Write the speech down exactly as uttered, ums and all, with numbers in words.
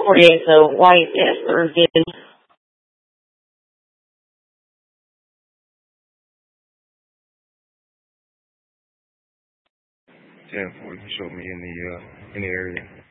forty-eight, so white, yes, Thursday. ten forty, show me in the, uh, in the area.